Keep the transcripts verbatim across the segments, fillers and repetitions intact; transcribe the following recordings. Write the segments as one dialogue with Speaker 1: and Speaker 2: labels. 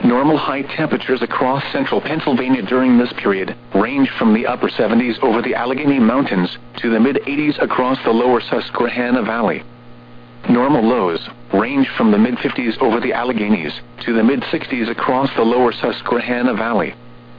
Speaker 1: Normal high temperatures across central Pennsylvania during this period range from the upper seventies over the Allegheny Mountains to the mid eighties across the lower Susquehanna Valley. Normal lows range from the mid fifties over the Alleghenies to the mid sixties across the lower Susquehanna Valley.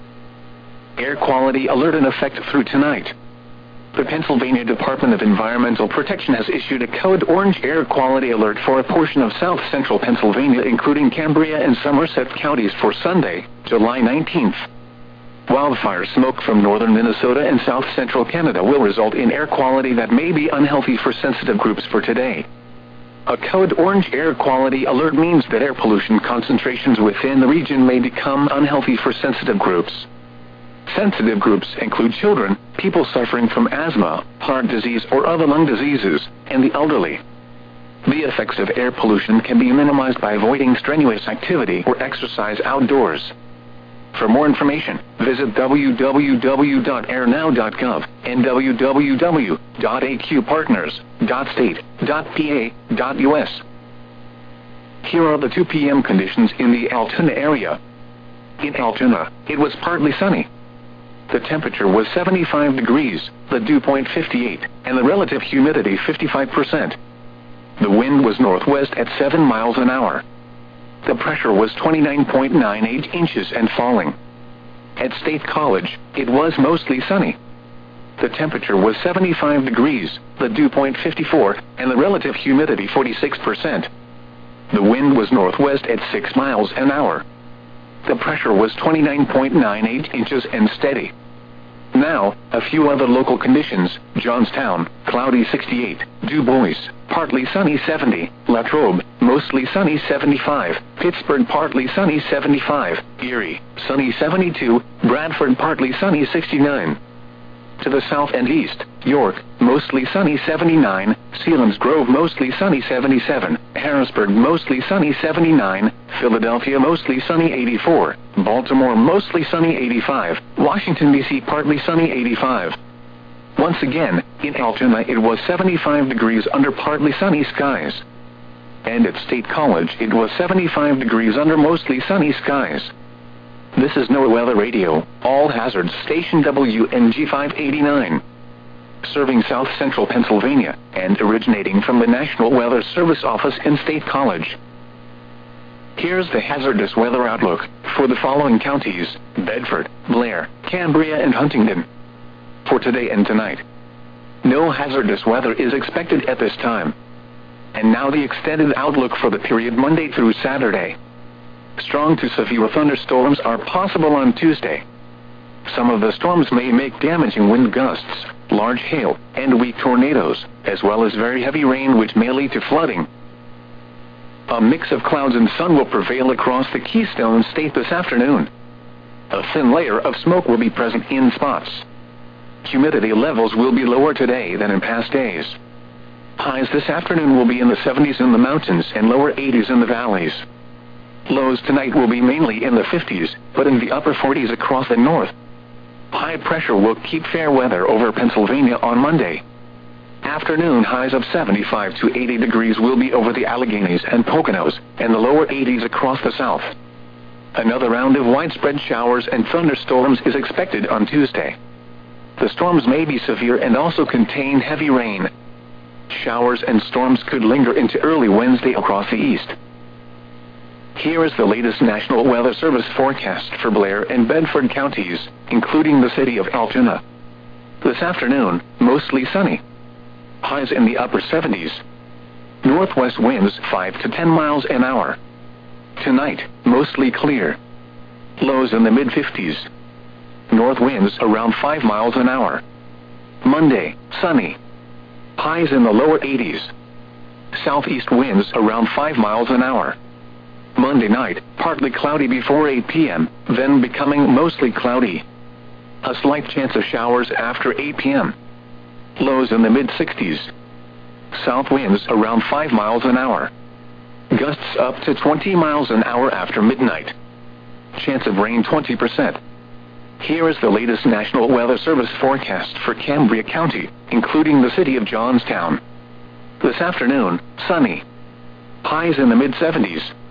Speaker 1: Air quality alert in effect through tonight. The Pennsylvania Department of Environmental Protection has issued a code orange air quality alert for a portion of south central Pennsylvania, including Cambria and Somerset counties, for Sunday, July nineteenth. Wildfire smoke from northern Minnesota and south central Canada will result in air quality that may be unhealthy for sensitive groups for today. A code orange air quality alert means that air pollution concentrations within the region may become unhealthy for sensitive groups. Sensitive groups include children, people suffering from asthma, heart disease or other lung diseases, and the elderly. The effects of air pollution can be minimized by avoiding strenuous activity or exercise outdoors. For more information, visit w w w dot air now dot gov and w w w dot a q partners dot state dot p a dot u s. Here are the two p m conditions in the Altoona area. In Altoona, it was partly sunny. The temperature was seventy-five degrees, the dew point fifty-eight, and the relative humidity fifty-five percent. The wind was northwest at seven miles an hour. The pressure was twenty-nine point nine eight inches and falling. At State College, it was mostly sunny. The temperature was seventy-five degrees, the dew point fifty-four, and the relative humidity forty-six percent. The wind was northwest at six miles an hour. The pressure was twenty-nine point nine eight inches and steady. Now, a few other local conditions: Johnstown, cloudy sixty-eight, Du Bois, partly sunny seventy, Latrobe, mostly sunny seventy-five, Pittsburgh partly sunny seventy-five, Erie, sunny seventy-two, Bradford partly sunny sixty-nine. To the south and east, York, mostly sunny seventy-nine, Selinsgrove mostly sunny seventy-seven, Harrisburg mostly sunny seventy-nine, Philadelphia mostly sunny eighty-four, Baltimore mostly sunny eighty-five, Washington D C partly sunny eighty-five. Once again, in Altoona it was seventy-five degrees under partly sunny skies. And at State College it was seventy-five degrees under mostly sunny skies. This is NOAA Weather Radio, All Hazards Station W N G five eighty-nine. Serving south central Pennsylvania, and originating from the National Weather Service office in State College. Here's the hazardous weather outlook for the following counties: Bedford, Blair, Cambria and Huntingdon. For today and tonight, no hazardous weather is expected at this time. And now the extended outlook for the period Monday through Saturday. Strong to severe thunderstorms are possible on Tuesday. Some of the storms may make damaging wind gusts, large hail, and weak tornadoes, as well as very heavy rain which may lead to flooding. A mix of clouds and sun will prevail across the Keystone State this afternoon. A thin layer of smoke will be present in spots. Humidity levels will be lower today than in past days. Highs this afternoon will be in the seventies in the mountains and lower eighties in the valleys. Lows tonight will be mainly in the fifties, but in the upper forties across the north. High pressure will keep fair weather over Pennsylvania on Monday. Afternoon highs of seventy-five to eighty degrees will be over the Alleghenies and Poconos, and the lower eighties across the south. Another round of widespread showers and thunderstorms is expected on Tuesday. The storms may be severe and also contain heavy rain. Showers and storms could linger into early Wednesday across the east. Here is the latest National Weather Service forecast for Blair and Bedford counties, including the city of Altoona. This afternoon, mostly sunny. Highs in the upper seventies. Northwest winds five to ten miles an hour. Tonight, mostly clear. Lows in the mid fifties. North winds around five miles an hour. Monday, sunny. Highs in the lower eighties. Southeast winds around five miles an hour. Monday night, partly cloudy before eight p m, then becoming mostly cloudy. A slight chance of showers after eight p m Lows in the mid sixties. South winds around five miles an hour. Gusts up to twenty miles an hour after midnight. Chance of rain twenty percent. Here is the latest National Weather Service forecast for Cambria County, including the city of Johnstown. This afternoon, sunny. Highs in the mid seventies.